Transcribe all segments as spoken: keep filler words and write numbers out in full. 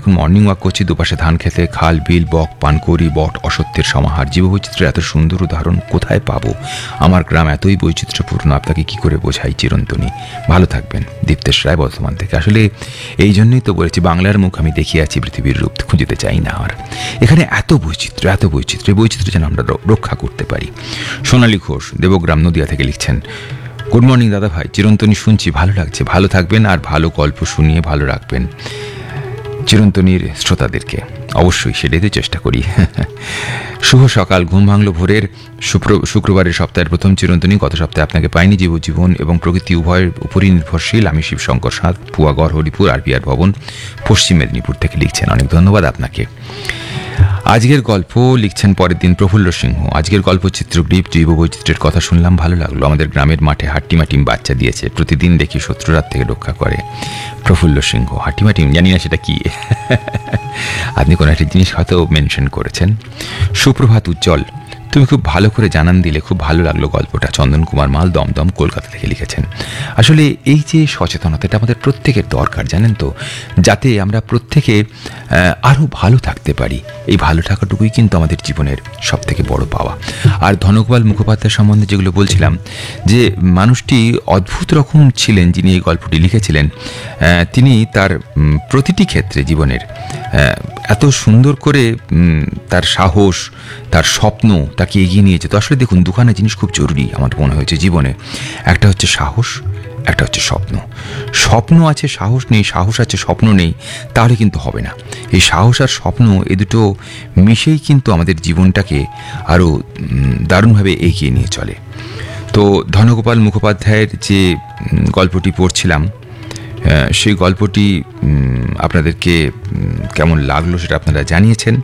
এখন morning walk করছি, দুপাশে ধান খেতে, খাল, বিল, বক, পানকৌড়ি, বট, অসত্যের সমাহার। জীববৈচিত্র্যের এত সুন্দর উদাহরণ কোথায় পাবো? আমার গ্রাম এতই বৈচিত্র্যপূর্ণ, আপনাকে কি করে বোঝাই? চিরন্তনী। ভালো থাকবেন। দীপ্তেশ রায়, বর্ধমান থেকে। আসলে এই জন্যই তো বলেছি, বাংলার মুখ আমি দেখিয়াছি, পৃথিবীর রূপ খুঁজিতে চাই না আর। এখানে এত বৈচিত্র্য, এত বৈচিত্র্য, এই বৈচিত্র্য যেন আমরা রক্ষা করতে পারি। সোনালী ঘোষ, দেবগ্রাম, নদিয়া থেকে লিখছেন, গুড মর্নিং দাদা ভাই, চিরন্তনী শুনছি, ভালো লাগছে। ভালো থাকবেন আর ভালো গল্প শুনিয়ে ভালো রাখবেন চিরন্তনীর শ্রোতাদেরকে। অবশ্যই সেটাই তো চেষ্টা করি। শুভ সকাল। ঘুম ভাঙলো ভোরের। শুক্রবারের সপ্তাহের প্রথম চিরন্তনী। গত সপ্তাহে আপনাকে পাইনি। জীবজীবন এবং প্রকৃতি উভয়ের উপরই নির্ভরশীল। আমি শিবশঙ্কর সাঁত, পুয়াগড়, হরিপুর, আরপিআর ভবন, পশ্চিম মেদিনীপুর থেকে লিখছেন। অনেক ধন্যবাদ আপনাকে। আজকের গল্প লিখছেন পরের দিন প্রফুল্ল সিংহ। আজকের গল্প চিত্রগ্রীব। জৈব বৈচিত্র্যের কথা শুনলাম, ভালো লাগলো। আমাদের গ্রামের মাঠে হাট্টিমাটিম বাচ্চা দিয়েছে, প্রতিদিন দেখি শত্রুরাত থেকে রক্ষা করে। প্রফুল্ল সিংহ, হাট্টিমাটিম জানি না সেটা কি। আপনি কোনো একটা জিনিস হয়তো মেনশন করেছেন। সুপ্রভাত উজ্জ্বল, তুমি খুব ভালো করে জানান দিলে, খুব ভালো লাগলো গল্পটা। চন্দন কুমার মাল, দমদম, কলকাতা থেকে লিখেছেন। আসলে এই যে সচেতনতা, এটা আমাদের প্রত্যেকের দরকার, জানেন তো, যাতে আমরা প্রত্যেকে আরও ভালো থাকতে পারি। এই ভালো থাকাটুকুই কিন্তু আমাদের জীবনের সব থেকে বড় পাওয়া। আর ধনগোপাল মুখোপাধ্যায় সম্বন্ধে যেগুলো বলছিলাম, যে মানুষটি অদ্ভুত রকম ছিলেন যিনি এই গল্পটি লিখেছিলেন। তিনি তার প্রতিটি ক্ষেত্রে জীবনের এত সুন্দর করে তার সাহস, তার স্বপ্ন তাকে এগিয়ে নিয়ে যেত। আসলে দেখুন, দুখানা জিনিস খুব জরুরি আমার মনে হয়েছে জীবনে। একটা হচ্ছে সাহস, একটা হচ্ছে স্বপ্ন। স্বপ্ন আছে, সাহস নেই, সাহস আছে, স্বপ্ন নেই, তাহলে কিন্তু হবে না। এই সাহস আর স্বপ্ন, এ দুটো মিশেই কিন্তু আমাদের জীবনটাকে আরও দারুণভাবে এগিয়ে নিয়ে চলে। তো ধনগোপাল মুখোপাধ্যায়ের যে গল্পটি পড়ছিলাম, সেই গল্পটি আপনাদেরকে কেমন লাগলো সেটা আপনারা জানিয়েছেন।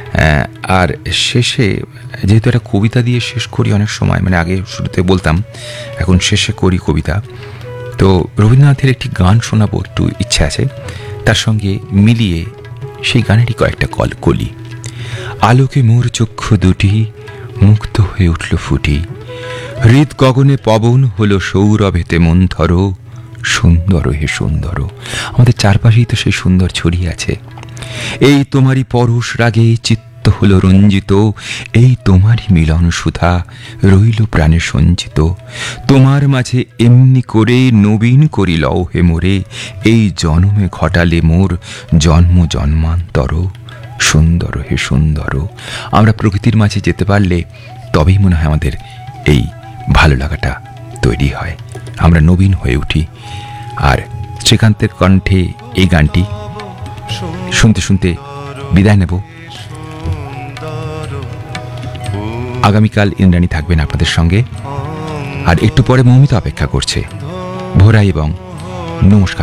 আর শেষে যেহেতু একটা কবিতা দিয়ে শেষ করি অনেক সময়, মানে আগে শুরুতে বলতাম, এখন শেষে করি কবিতা। তো রবীন্দ্রনাথের একটি গান শোনাবো, একটু ইচ্ছা আছে, তার সঙ্গে মিলিয়ে সেই গানেরই কয়েকটা কল কলি। আলোকে মোর চক্ষু দুটি মুক্ত হয়ে উঠল ফুটি, হৃদ গগনে পবন হলো সৌরভেতে মন্থর, সুন্দর হে সুন্দর। আমাদের চারপাশেই তো সেই সুন্দর ছড়িয়ে আছে। এই তোমারই পরশ রাগে চিত্ত হলো রঞ্জিত, এই তোমারই মিলন সুধা রইল প্রাণে সঞ্চিত। তোমার মাঝে এমনি করে নবীন করি লও হে মোরে, এই জন্মে ঘটালে মোর জন্ম জন্মান্তর, সুন্দর হে সুন্দর। আমরা প্রকৃতির মাঝে যেতে পারলে তবেই মনে হয় আমাদের এই ভালো লাগাটা তৈরি হয়, আমরা নবীন হয়ে উঠি। আর শ্রীকান্তের কণ্ঠে এই গানটি শুনতে শুনতে বিদায় নেব। আগামীকাল ইন্দ্রাণী থাকবেন আপনাদের সঙ্গে, আর একটু পরে মৌমিতা অপেক্ষা করছে। ভোরাই এবং নমস্কার।